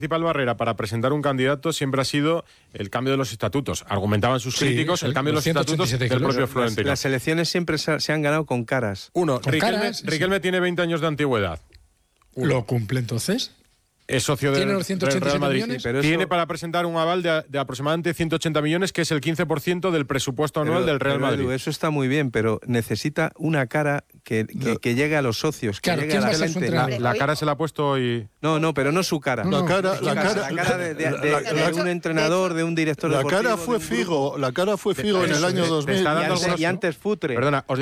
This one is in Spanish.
La principal barrera para presentar un candidato siempre ha sido el cambio de los estatutos. Argumentaban sus críticos el cambio de los estatutos del propio Florentino. Las elecciones siempre se han ganado con caras. Riquelme tiene 20 años de antigüedad. ¿Lo cumple entonces? Es socio ¿Tiene del los 187 Real Madrid. millones? Pero tiene para presentar un aval de aproximadamente 180 millones, que es el 15% del presupuesto anual del Real Madrid. Edu, eso está muy bien, pero necesita una cara que llegue a los socios, que llegue a la gente. La cara se la ha puesto hoy. No, pero no su cara. La cara de un entrenador, de un director deportivo. La cara fue Figo en el año 2000. Y antes Futre. Perdona,